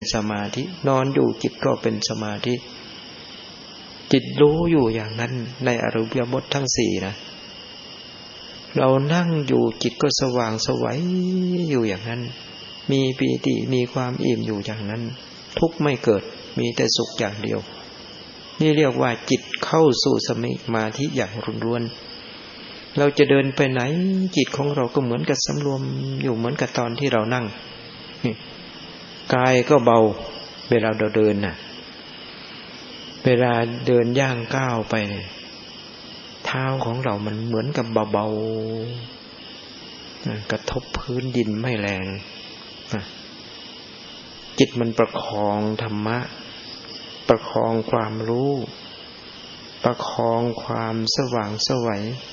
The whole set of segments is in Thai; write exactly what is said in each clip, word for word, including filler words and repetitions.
สมาธินอนอยู่จิตก็เป็นสมาธิจิตรู้อยู่อย่างนั้นในอริยบททั้งสี่นะเรานั่งอยู่จิตก็สว่างไสวอยู่อย่างนั้นมีปีติมีความอิ่มอยู่อย่างนั้นทุกข์ไม่เกิดมีแต่สุขอย่างเดียวนี่เรียกว่าจิตเข้าสู่สมาธิอย่างล้วนๆเราจะเดินไปไหนจิตของเราก็เหมือนกับสำรวมอยู่เหมือนกับตอนที่เรานั่งนี่กายก็เบาเวลาเราเดินน่ะเวลาเดินย่างก้าวไปเท้าของเรามันเหมือนกับเบาๆกระทบพื้นดินไม่แรงจิตมันประคองธรรมะประคองความรู้ประคองความสว่างไสว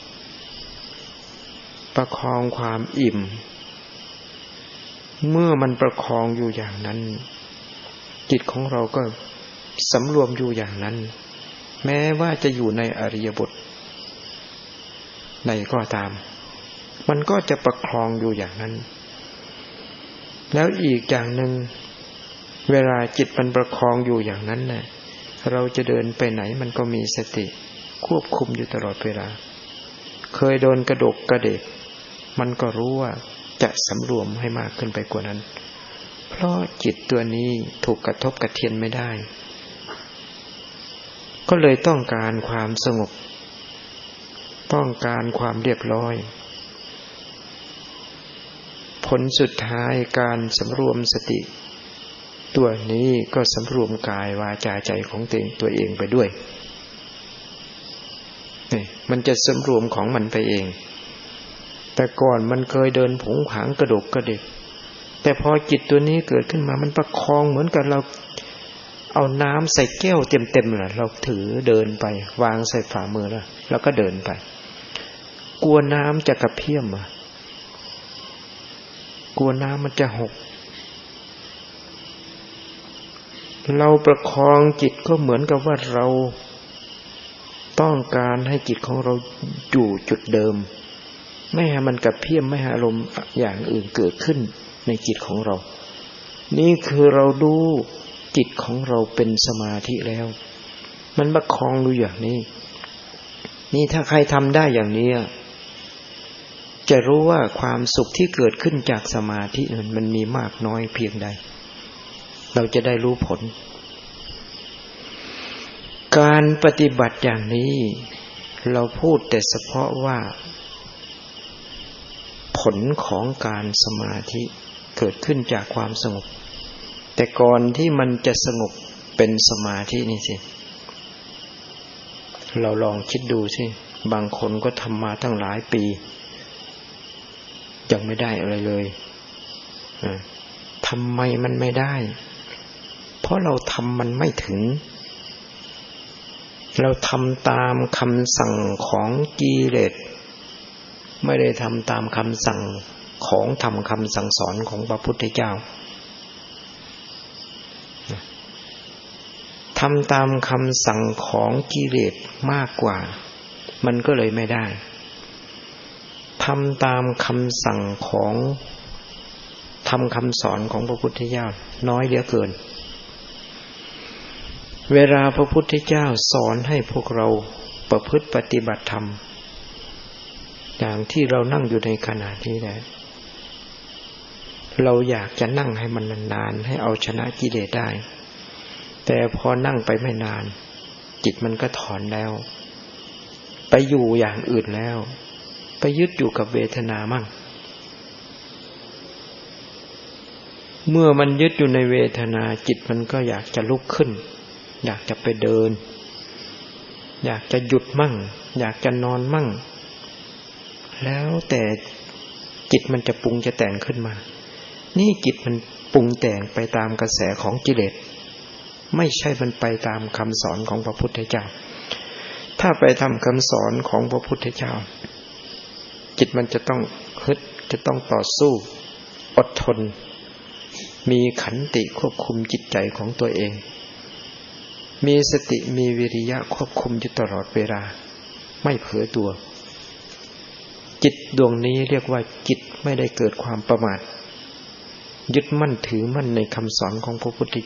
ประคองความอิ่มเมื่อมันประคองอยู่อย่างนั้นจิตของเราก็สำรวมอยู่อย่างนั้นแม้ว่าจะอยู่ในอริยบทใดก็ตามมันก็จะประคองอยู่อย่างนั้นแล้วอีกอย่างหนึ่งเวลาจิตมันประคองอยู่อย่างนั้นน่ะเราจะเดินไปไหนมันก็มีสติควบคุมอยู่ตลอดเวลาเคยโดนกระดกกระเดกมันก็รู้ว่าจะสำรวมให้มากขึ้นไปกว่านั้นเพราะจิตตัวนี้ถูกกระทบกระเทือนไม่ได้ก็เลยต้องการความสงบต้องการความเรียบร้อยผลสุดท้ายการสำรวมสติตัวนี้ก็สำรวมกายวาจาใจของตัวเองตัวเองไปด้วยนี่มันจะสำรวมของมันไปเองแต่ก่อนมันเคยเดินผงผางกระดกกระเดกแต่พอจิตตัวนี้เกิดขึ้นมามันประคองเหมือนกับเราเอาน้ำใส่แก้วเต็มๆเลยเราถือเดินไปวางใส่ฝ่ามือแล้วแล้วก็เดินไปกลัวน้ำจะกระเพี้ยมอ่ะกลัวน้ำมันจะหกเราประคองจิตก็เหมือนกับว่าเราต้องการให้จิตของเราอยู่จุดเดิมไม่ให้มันกระเพี้ยมไม่ให้อารมณ์อย่างอื่นเกิดขึ้นในจิตของเรานี่คือเราดูจิตของเราเป็นสมาธิแล้วมันประคองอยู่อย่างนี้นี่ถ้าใครทำได้อย่างนี้จะรู้ว่าความสุขที่เกิดขึ้นจากสมาธินั้นมันมีมากน้อยเพียงใดเราจะได้รู้ผลการปฏิบัติอย่างนี้เราพูดแต่เฉพาะว่าผลของการสมาธิเกิดขึ้นจากความสงบแต่ก่อนที่มันจะสงบเป็นสมาธินี่สิเราลองคิดดูสิบางคนก็ทำมาตั้งหลายปียังไม่ได้อะไรเลยทำไมมันไม่ได้เพราะเราทำมันไม่ถึงเราทำตามคำสั่งของกิเลสไม่ได้ทำตามคำสั่งของธรรมคำสั่งสอนของพระพุทธเจ้าทำตามคำสั่งของกิเลสมากกว่ามันก็เลยไม่ได้ทำตามคำสั่งของธรรมคำสอนของพระพุทธเจ้าน้อยเหลือเกินเวลาพระพุทธเจ้าสอนให้พวกเราประพฤติปฏิบัติธรรมอย่างที่เรานั่งอยู่ในขณะนี้แหละเราอยากจะนั่งให้มันนานๆให้เอาชนะกิเลสได้แต่พอนั่งไปไม่นานจิตมันก็ถอนแล้วไปอยู่อย่างอื่นแล้วไปยึดอยู่กับเวทนามั่งเมื่อมันยึดอยู่ในเวทนาจิตมันก็อยากจะลุกขึ้นอยากจะไปเดินอยากจะหยุดมั่งอยากจะนอนมั่งแล้วแต่จิตมันจะปรุงจะแต่งขึ้นมานี่จิตมันปรุงแต่งไปตามกระแสของกิเลสไม่ใช่มันไปตามคำสอนของพระพุทธเจ้าถ้าไปทำคำสอนของพระพุทธเจ้าจิตมันจะต้องฮึดจะต้องต่อสู้อดทนมีขันติควบคุมจิตใจของตัวเองมีสติมีวิริยะควบคุมอยู่ตลอดเวลาไม่เผลอตัวจิตดวงนี้เรียกว่าจิตไม่ได้เกิดความประมาทยึดมั่นถือมั่นในคำสอนของพระพุทธ